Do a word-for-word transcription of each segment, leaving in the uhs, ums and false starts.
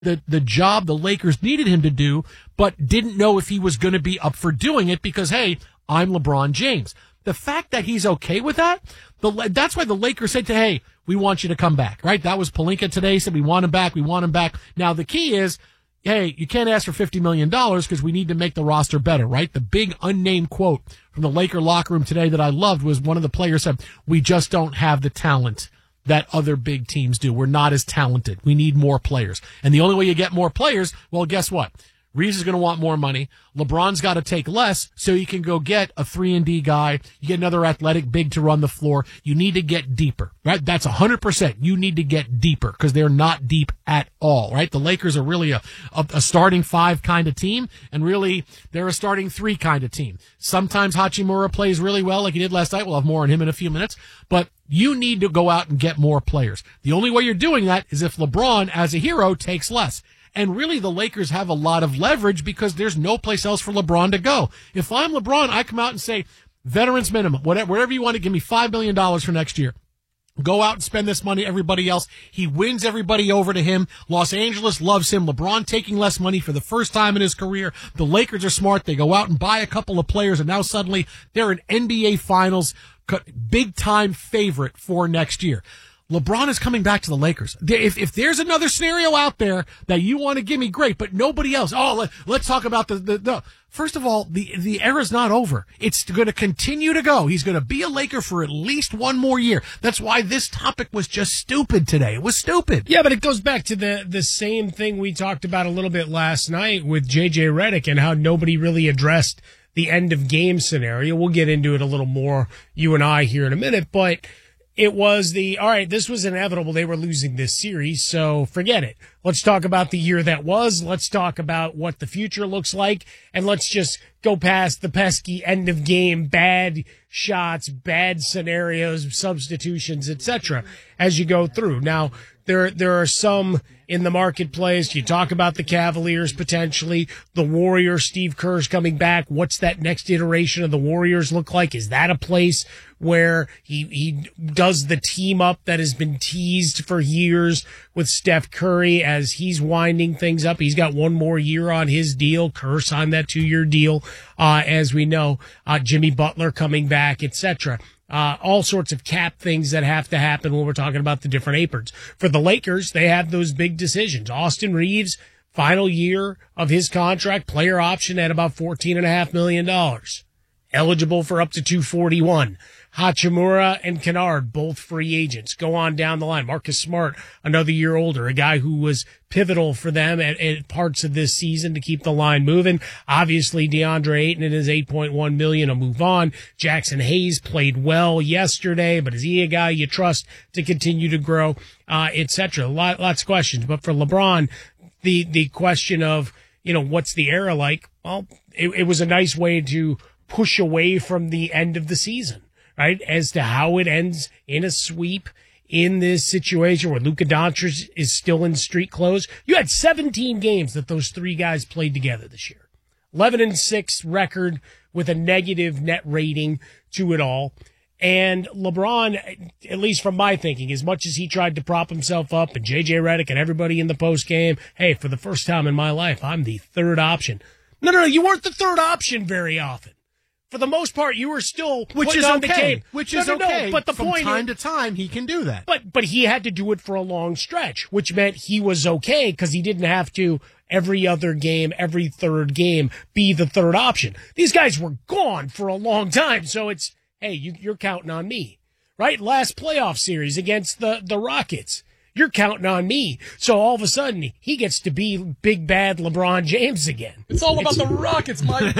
the, the job the Lakers needed him to do, but didn't know if he was going to be up for doing it because, hey, I'm LeBron James. The fact that he's okay with that, the, that's why the Lakers said to, hey, we want you to come back, right? That was Pelinka today, said we want him back, we want him back. Now, the key is, hey, you can't ask for fifty million dollars because we need to make the roster better, right? The big unnamed quote from the Laker locker room today that I loved was one of the players said, we just don't have the talent that other big teams do. We're not as talented. We need more players. And the only way you get more players, well, guess what? Reeves is going to want more money. LeBron's got to take less so you can go get a three and D guy. You get another athletic big to run the floor. You need to get deeper, right? That's one hundred percent. You need to get deeper because they're not deep at all, right? The Lakers are really a, a, a starting five kind of team, and really they're a starting three kind of team. Sometimes Hachimura plays really well like he did last night. We'll have more on him in a few minutes, but you need to go out and get more players. The only way you're doing that is if LeBron, as a hero, takes less. And really, the Lakers have a lot of leverage because there's no place else for LeBron to go. If I'm LeBron, I come out and say, veterans minimum, whatever, wherever you want to give me five million dollars for next year. Go out and spend this money, everybody else. He wins everybody over to him. Los Angeles loves him. LeBron taking less money for the first time in his career. The Lakers are smart. They go out and buy a couple of players, and now suddenly they're an N B A Finals big-time favorite for next year. LeBron is coming back to the Lakers. If if there's another scenario out there that you want to give me, great, but nobody else. Oh, let, let's talk about the, the, the, first of all, the, the era's not over. It's going to continue to go. He's going to be a Laker for at least one more year. That's why this topic was just stupid today. It was stupid. Yeah, but it goes back to the, the same thing we talked about a little bit last night with J J Redick and how nobody really addressed the end of game scenario. We'll get into it a little more, you and I, here in a minute, but it was the, all right, this was inevitable. They were losing this series, so forget it. Let's talk about the year that was. Let's talk about what the future looks like, and let's just go past the pesky end of game, bad shots, bad scenarios, substitutions, et cetera as you go through. Now, there there are some in the marketplace. You talk about the Cavaliers potentially, the Warriors, Steve Kerr's coming back. What's that next iteration of the Warriors look like? Is that a place where he, he does the team up that has been teased for years with Steph Curry as he's winding things up? He's got one more year on his deal. Kerr signed that two-year deal, uh, as we know. Uh, Jimmy Butler coming back, et cetera. Uh, all sorts of cap things that have to happen when we're talking about the different aprons. For the Lakers, they have those big decisions. Austin Reeves, final year of his contract, player option at about fourteen point five million dollars. Eligible for up to two forty-one. Hachimura and Kennard, both free agents. Go on down the line. Marcus Smart, another year older, a guy who was pivotal for them at, at parts of this season to keep the line moving. Obviously, DeAndre Ayton and his eight point one million dollars will move on. Jackson Hayes played well yesterday, but is he a guy you trust to continue to grow, uh, et cetera? Lot, lots of questions. But for LeBron, the, the question of, you know, what's the era like? Well, it, it was a nice way to push away from the end of the season, right? As to how it ends in a sweep in this situation where Luka Doncic is still in street clothes. You had seventeen games that those three guys played together this year. eleven and six record with a negative net rating to it all. And LeBron, at least from my thinking, as much as he tried to prop himself up and J J Redick and everybody in the post game, hey, for the first time in my life, I'm the third option. No, no, no, you weren't the third option very often. For the most part, you were still which is on okay. the game. Which no, is no, no, okay. But the From point time is, to time, he can do that. But but he had to do it for a long stretch, which meant he was okay because he didn't have to every other game, every third game, be the third option. These guys were gone for a long time, so it's hey, you, you're counting on me, right? Last playoff series against the the Rockets. You're counting on me. So all of a sudden, he gets to be big, bad LeBron James again. It's all about it's, the Rockets, Mike.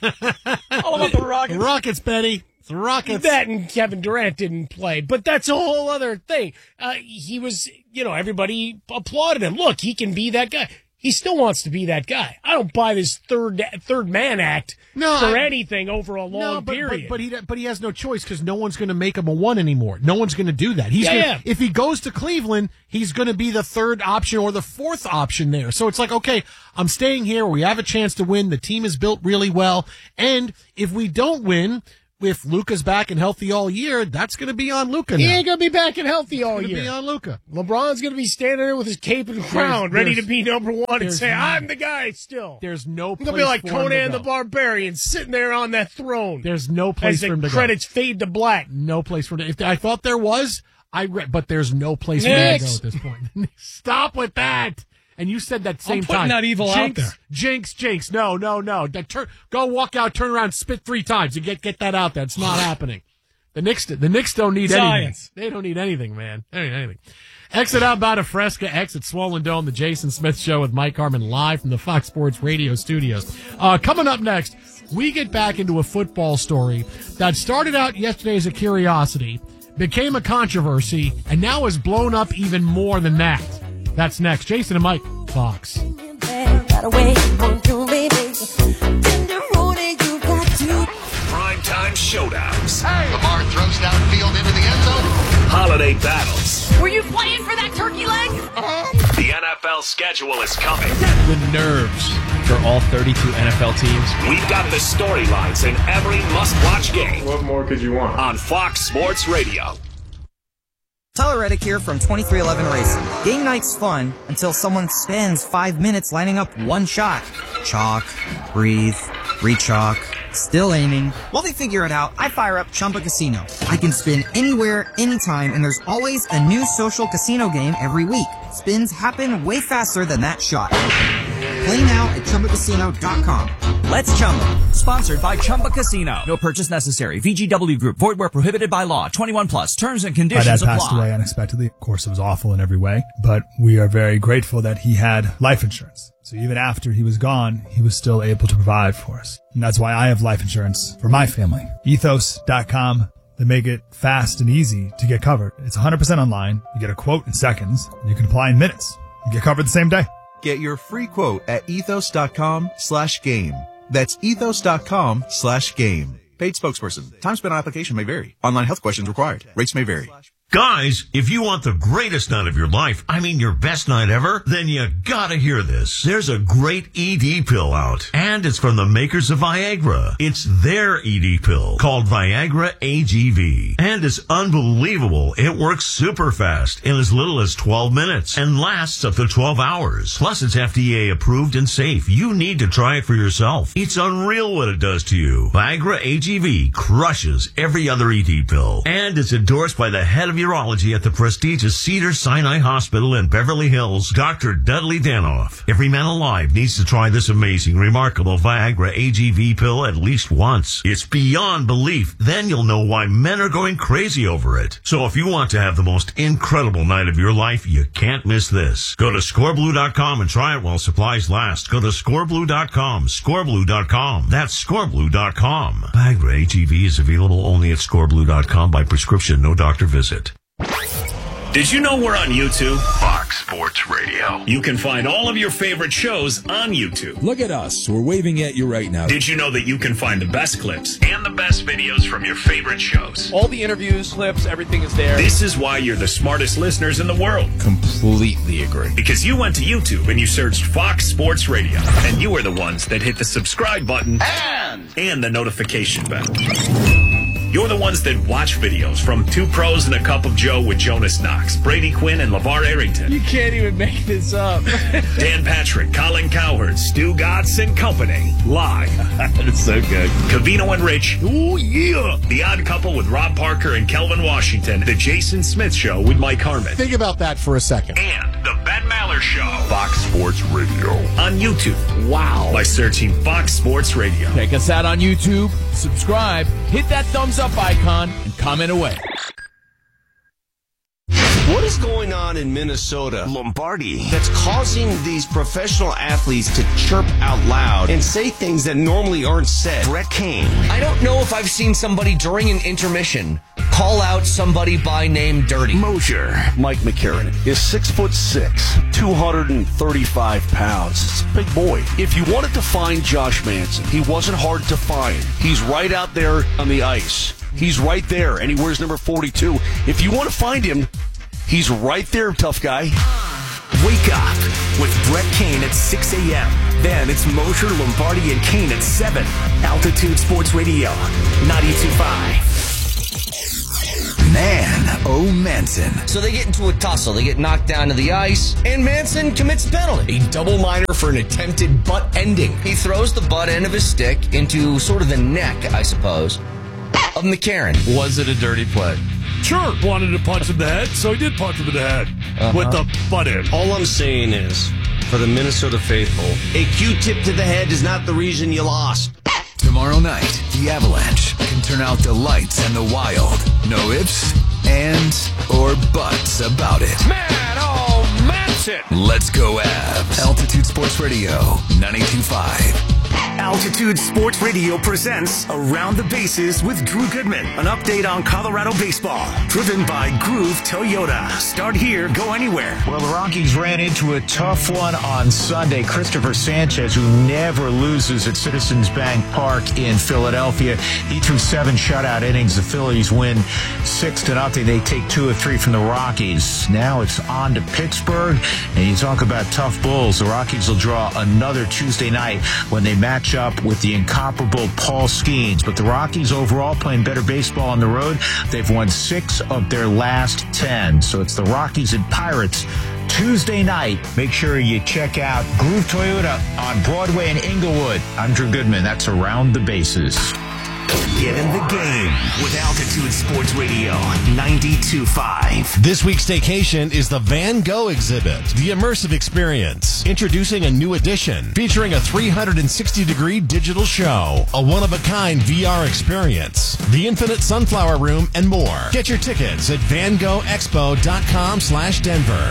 all about the Rockets. The Rockets, Betty. The Rockets. That and Kevin Durant didn't play, but that's a whole other thing. Uh, he was, you know, everybody applauded him. Look, he can be that guy. He still wants to be that guy. I don't buy this third third man act no, for I, anything over a long no, but, period. But, but he but he has no choice because no one's going to make him a one anymore. No one's going to do that. He's yeah, gonna, yeah. If he goes to Cleveland, he's going to be the third option or the fourth option there. So it's like, okay, I'm staying here. We have a chance to win. The team is built really well. And if we don't win, if Luka's back and healthy all year, that's going to be on Luka now. He ain't going to be back and healthy all It's year. going to be on Luka. LeBron's going to be standing there with his cape and crown, There's- ready there's- to be number one and there's- say, I'm the guy still. There's no I'm place going to be like for him to Conan go. the Barbarian sitting there on that throne. There's no place as for him the to credits fade to black. go. No place for him to If I thought there was, I re- but there's no place Next. for him to go at this point. Stop with that. And you said that same I'm putting time. that evil jinx, out there. Jinx, jinx. No, no, no. That turn, go walk out, turn around, spit three times, and get get that out there. It's not happening. The Knicks, the Knicks don't need Science. anything. They don't need anything, man. They don't need anything. Exit out about a Fresca, exit Swollen Dome, the Jason Smith Show with Mike Harmon live from the Fox Sports Radio studios. Uh, coming up next, we get back into a football story that started out yesterday as a curiosity, became a controversy, and now is blown up even more than that. That's next. Jason and Mike, Fox. Primetime showdowns. Hey. Lamar throws downfield into the end zone. Holiday battles. Were you playing for that turkey leg? The N F L schedule is coming. The nerves for all thirty-two N F L teams. We've got the storylines in every must-watch game. What more could you want? On Fox Sports Radio. Tyler Reddick here from twenty-three eleven Racing. Game night's fun until someone spends five minutes lining up one shot. Chalk, breathe, re-chalk, still aiming. While they figure it out, I fire up Chumba Casino. I can spin anywhere, anytime, and there's always a new social casino game every week. Spins happen way faster than that shot. Play now at Chumba Casino dot com. Let's Chumba. Sponsored by Chumba Casino. No purchase necessary. V G W Group. Void where prohibited by law. twenty-one plus. Terms and My conditions dad passed apply. away unexpectedly. Of course, it was awful in every way, but we are very grateful that he had life insurance. So even after he was gone, he was still able to provide for us. And that's why I have life insurance for my family. Ethos dot com. They make it fast and easy to get covered. It's one hundred percent online. You get a quote in seconds. And you can apply in minutes. You get covered the same day. Get your free quote at ethos.com slash game. That's ethos.com slash game. Paid spokesperson. Time spent on application may vary. Online health questions required. Rates may vary. Guys, if you want the greatest night of your life, I mean your best night ever, then you gotta hear this. There's a great E D pill out, and it's from the makers of Viagra. It's their E D pill called Viagra A G V, and it's unbelievable. It works super fast in as little as twelve minutes and lasts up to twelve hours. Plus, it's F D A approved and safe. You need to try it for yourself. It's unreal what it does to you. Viagra A G V crushes every other E D pill, and it's endorsed by the head of urology at the prestigious Cedars-Sinai Hospital in Beverly Hills, Doctor Dudley Danoff. Every man alive needs to try this amazing, remarkable Viagra A G V pill at least once. It's beyond belief. Then you'll know why men are going crazy over it. So if you want to have the most incredible night of your life, you can't miss this. Go to score blue dot com and try it while supplies last. Go to score blue dot com, score blue dot com. That's score blue dot com. Viagra A G V is available only at score blue dot com by prescription, no doctor visit. Did you know we're on YouTube? Fox Sports Radio. You can find all of your favorite shows on YouTube. Look at us. We're waving at you right now. Did you know that you can find the best clips and the best videos from your favorite shows? All the interviews, clips, everything is there. This is why you're the smartest listeners in the world. Completely agree. Because you went to YouTube and you searched Fox Sports Radio. And you are the ones that hit the subscribe button And and the notification bell. You're the ones that watch videos from Two Pros and a Cup of Joe with Jonas Knox, Brady Quinn, and LeVar Arrington. You can't even make this up. Dan Patrick, Colin Cowherd, Stu Gatz and Company. Live. It's so good. Cavino and Rich. Oh, yeah. The Odd Couple with Rob Parker and Kelvin Washington. The Jason Smith Show with Mike Harmon. Think about that for a second. And The Ben Maller Show. Fox Sports Radio. On YouTube. Wow. By searching Fox Sports Radio. Check us out on YouTube. Subscribe. Hit that thumbs up icon and comment away. What is going on in Minnesota, Lombardi, that's causing these professional athletes to chirp out loud and say things that normally aren't said? Brett Kane, I don't know if I've seen somebody during an intermission call out somebody by name dirty. Mosier, Mike McCarron is six foot six, two hundred thirty-five pounds. It's a big boy. If you wanted to find Josh Manson, he wasn't hard to find. He's right out there on the ice. He's right there, and he wears number forty-two. If you want to find him, he's right there, tough guy. Wake up with Brett Kane at six a.m. Then it's Mosher, Lombardi, and Kane at seven. Altitude Sports Radio, ninety-two point five. Man, oh Manson. So they get into a tussle. They get knocked down to the ice, and Manson commits a penalty. A double minor for an attempted butt ending. He throws the butt end of his stick into sort of the neck, I suppose, of McCarron. Was it a dirty play? Sure, wanted to punch him in the head, so he did punch him in the head uh-huh. with the butt end. All I'm saying is, for the Minnesota faithful, a Q-tip to the head is not the reason you lost. Tomorrow night, the Avalanche can turn out the lights and the wild. No ifs, ands, or buts about it. Man, oh, Manson! Let's go Avs. Altitude Sports Radio, ninety-two point five. Altitude Sports Radio presents Around the Bases with Drew Goodman. An update on Colorado baseball. Driven by Groove Toyota. Start here, go anywhere. Well, the Rockies ran into a tough one on Sunday. Christopher Sanchez, who never loses at Citizens Bank Park in Philadelphia, he threw seven shutout innings. The Phillies win six to nothing. They take two of three from the Rockies. Now it's on to Pittsburgh, and you talk about tough bulls. The Rockies will draw another Tuesday night when they match up with the incomparable Paul Skeens. But the Rockies overall playing better baseball on the road. They've won six of their last ten. So it's the Rockies and Pirates Tuesday night. Make sure you check out Groove Toyota on Broadway in Inglewood. I'm Drew Goodman. That's Around the Bases. Get in the game with Altitude Sports Radio, ninety-two point five. This week's staycation is the Van Gogh exhibit, the immersive experience. Introducing a new edition featuring a three hundred sixty degree digital show, a one-of-a-kind V R experience, the infinite sunflower room, and more. Get your tickets at van gogh expo dot com slash Denver.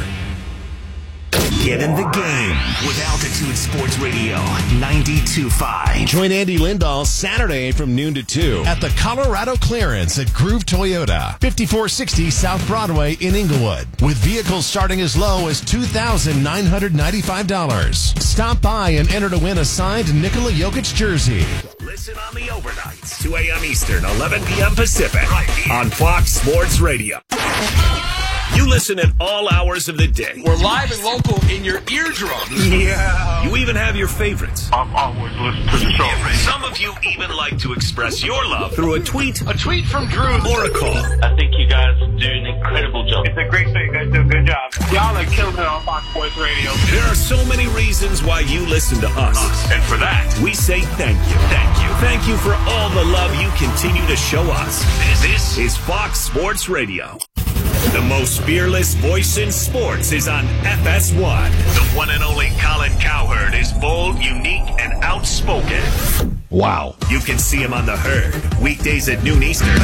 Get in the game with Altitude Sports Radio, ninety-two point five. Join Andy Lindahl Saturday from noon to two at the Colorado Clearance at Groove Toyota, fifty-four sixty South Broadway in Inglewood, with vehicles starting as low as two thousand nine hundred ninety-five dollars. Stop by and enter to win a signed Nikola Jokic jersey. Listen on the overnights, two a.m. Eastern, eleven p.m. Pacific, on Fox Sports Radio. You listen at all hours of the day. We're live and local in your eardrums. Yeah. You even have your favorites. I'm always listening to the show. Some of you even like to express your love through a tweet, a tweet from Drew, or a call. I think you guys do an incredible job. It's a great thing. You guys do a good job. Y'all are killing it on Fox Sports Radio. There are so many reasons why you listen to us. And for that, we say thank you. Thank you. Thank you for all the love you continue to show us. This is Fox Sports Radio. The most fearless voice in sports is on F S one. The one and only Colin Cowherd is bold, unique, and outspoken. Wow. You can see him on The Herd, weekdays at noon Eastern